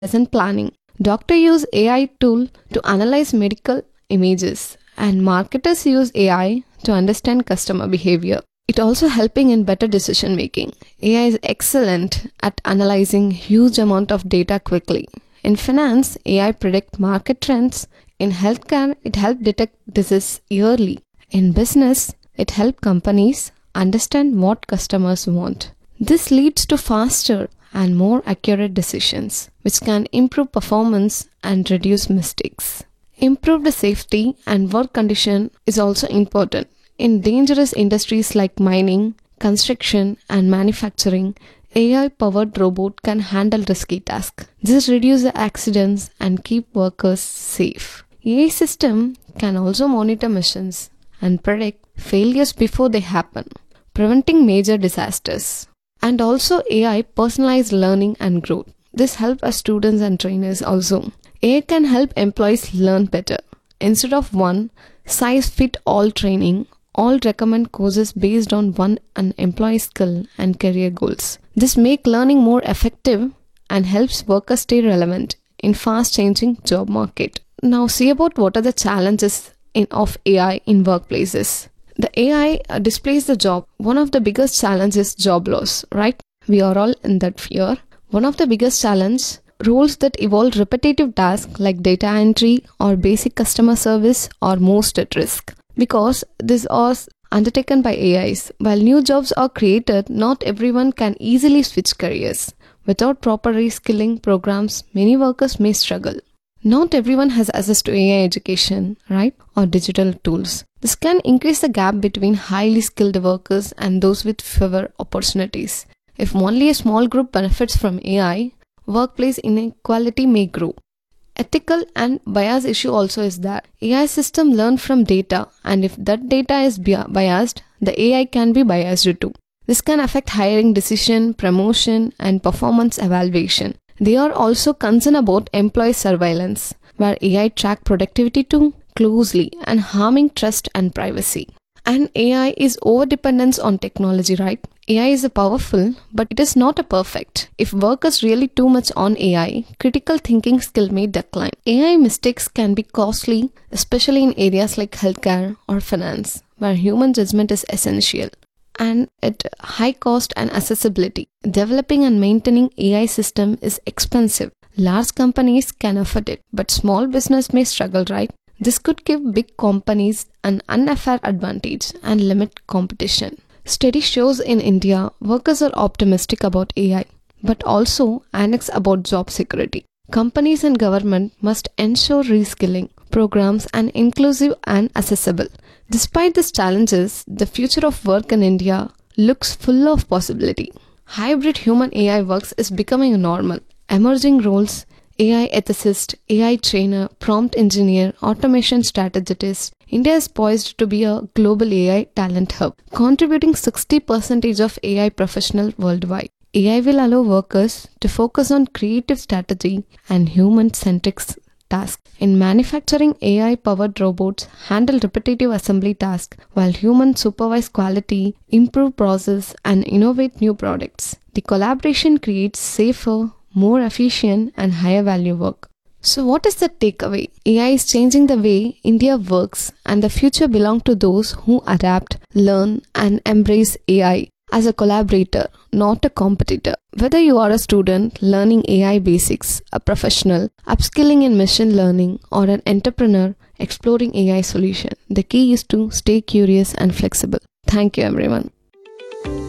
lesson planning. Doctors use AI tool to analyze medical images, and marketers use AI to understand customer behavior. It also helping in better decision making. AI is excellent at analyzing huge amount of data quickly. In finance, AI predict market trends. In healthcare, it help detect disease early. In business, it help companies understand what customers want. This leads to faster and more accurate decisions, which can improve performance and reduce mistakes. Improved safety and work condition is also important. In dangerous industries like mining, construction, and manufacturing, AI-powered robot can handle risky tasks. This reduces accidents and keep workers safe. AI system can also monitor missions and predict failures before they happen, preventing major disasters. And also AI personalized learning and growth. This helps our students and trainers also. AI can help employees learn better. Instead of one size fit all training, all recommend courses based on an employee's skill and career goals. This makes learning more effective and helps workers stay relevant in fast changing job market. Now see about what are the challenges of AI in workplaces. The AI displays the job. One of the biggest challenges is job loss, right? We are all in that fear. One of the biggest challenge, roles that involve repetitive tasks like data entry or basic customer service are most at risk because this is undertaken by AIs. While new jobs are created, not everyone can easily switch careers. Without proper reskilling programs, many workers may struggle. Not everyone has access to AI education, right? Or digital tools. This can increase the gap between highly skilled workers and those with fewer opportunities. If only a small group benefits from AI, workplace inequality may grow. Ethical and bias issue also is that AI system learn from data, and if that data is biased, the AI can be biased too. This can affect hiring decision, promotion, and performance evaluation. They are also concerned about employee surveillance, where AI track productivity too closely and harming trust and privacy. And AI is over-dependence on technology, right? AI is a powerful, but it is not a perfect. If work is really too much on AI, critical thinking skill may decline. AI mistakes can be costly, especially in areas like healthcare or finance, where human judgment is essential. And at high cost and accessibility. Developing and maintaining AI system is expensive. Large companies can afford it, but small business may struggle, right? This could give big companies an unfair advantage and limit competition. Study shows in India, workers are optimistic about AI, but also anxious about job security. Companies and government must ensure reskilling programs are inclusive and accessible. Despite these challenges, the future of work in India looks full of possibility. Hybrid human AI works is becoming normal. Emerging roles, AI ethicist, AI trainer, prompt engineer, automation strategist. India is poised to be a global AI talent hub, contributing 60% of AI professionals worldwide. AI will allow workers to focus on creative strategy and human-centric tasks. In manufacturing, AI-powered robots handle repetitive assembly tasks, while humans supervise quality, improve process, and innovate new products. The collaboration creates safer, more efficient, and higher value work. So what is the takeaway? AI is changing the way India works, and the future belongs to those who adapt, learn, and embrace AI as a collaborator, not a competitor. Whether you are a student learning AI basics, a professional upskilling in machine learning, or an entrepreneur exploring AI solution, the key is to stay curious and flexible. Thank you, everyone.